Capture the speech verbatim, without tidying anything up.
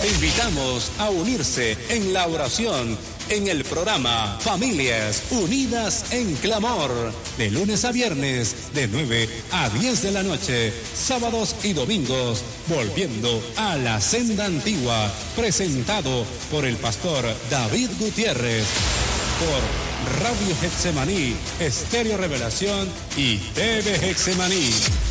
Te invitamos a unirse en la oración en el programa Familias Unidas en Clamor, de lunes a viernes, de nueve a diez de la noche, sábados y domingos, volviendo a la senda antigua, presentado por el pastor David Gutiérrez, por Radio Getsemaní, Estéreo Revelación y T V Getsemaní.